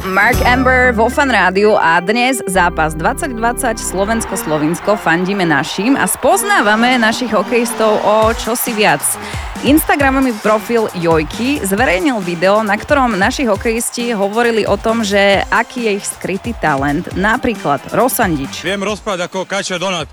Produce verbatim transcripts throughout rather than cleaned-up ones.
Mark Amber vo Fan Rádiu a dnes zápas dvadsať dvadsať Slovensko-Slovinsko fandíme našim a spoznávame našich hokejistov o čosi viac. Instagramový profil Jojky zverejnil video, na ktorom naši hokejisti hovorili o tom, že aký je ich skrytý talent. Napríklad Rosandič. Viem rozprávať ako Kačer Donat.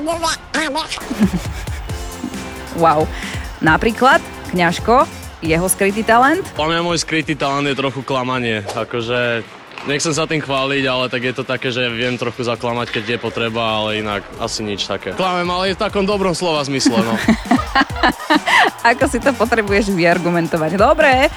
Wow. Napríklad Kňažko, jeho skrytý talent? Podľa mňa môj skrytý talent je trochu klamanie. Akože nechcem sa tým chváliť, ale tak je to také, že viem trochu zaklamať, keď je potreba, ale inak asi nič také. Klamem, ale je v takom dobrom slova zmysle, no. Ako si to potrebuješ vyargumentovať? Dobre,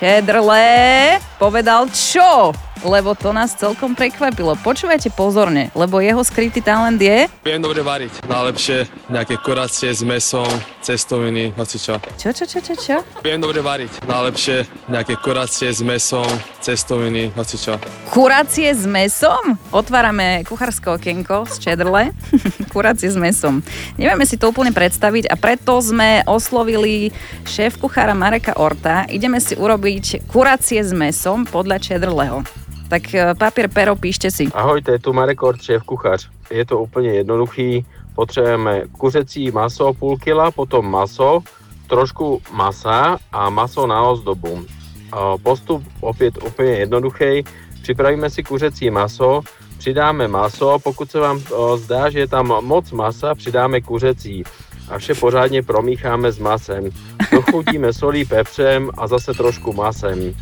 Čedrle povedal čo? Lebo to nás celkom prekvapilo. Počúvajte pozorne, lebo jeho skrytý talent je... Viem dobre variť. Najlepšie nejaké kurácie s mesom, cestoviny, hocičo. Čo, čo, čo, čo, čo? Viem dobre variť. Najlepšie nejaké kurácie s mesom, cestoviny, hocičo. Kurácie s mesom? Otvárame kuchárske okienko z Čedrle. Kurácie s mesom. Nevieme si to úplne predstaviť a preto sme oslovili šéf-kuchára Mareka Orta. Ideme si urobiť kurácie s mesom podľa Čedrleho. Tak papier, pero, píšte si. Ahojte, tu Marek Ort, šéf kuchař. Je to úplně jednoduchý. Potřebujeme kuřecí maso půl kila, potom maso, trošku masa a maso na ozdobu. Postup opět úplně jednoduchý. Připravíme si kuřecí maso, přidáme maso, pokud se vám zdá, že je tam moc masa, přidáme kuřecí a vše pořádně promícháme s masem. Dochutíme solí, pepřem a zase trošku masem.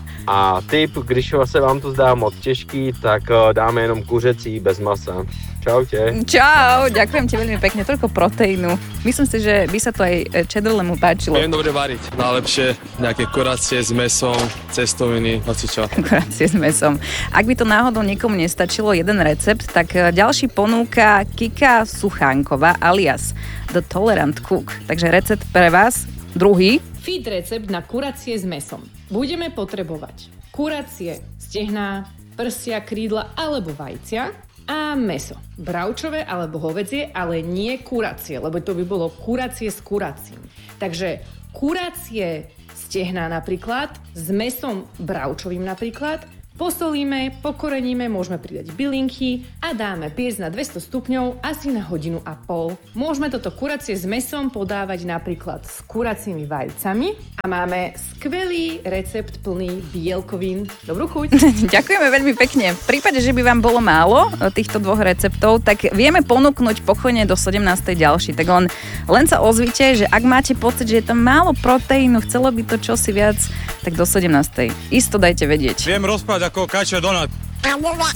A tip, když se vám to zdá moc těžký, tak dáme jenom kuřecí bez masa. Čaute. Čau, ďakujem ti veľmi pekne, toľko proteínu. Myslím si, že by sa to aj Čedrlemu páčilo. Viem dobre variť. Najlepšie nejaké kurácie s mesom, cestoviny, hocičo. Kurácie s mesom. Ak by to náhodou niekomu nestačilo jeden recept, tak ďalší ponúka Kika Suchánková alias The Tolerant Cook. Takže recept pre vás, druhý. Fit recept na kuracie s mesom. Budeme potrebovať kuracie, stehná, prsia, krídla alebo vajcia a mäso. Bravčové alebo hovädzie, ale nie kuracie, lebo to by bolo kuracie s kuracím. Takže kuracie stehná napríklad s mäsom bravčovým napríklad posolíme, pokoreníme, môžeme pridať bylinky a dáme piecť na dvesto stupňov asi na hodinu a pol. Môžeme toto kuracie s mäsom podávať napríklad s kuracími vajcami a máme skvelý recept plný bielkovín. Dobrú chuť! Ďakujeme veľmi pekne. V prípade, že by vám bolo málo týchto dvoch receptov, tak vieme ponúknuť pokojne do sedemnástej ďalší. Tak len, len sa ozvite, že ak máte pocit, že je tam málo proteínu, chcelo by to čosi viac, tak do sedemnástej. Isto dajte vedieť. Viem rozprávať ako Kačer Donat.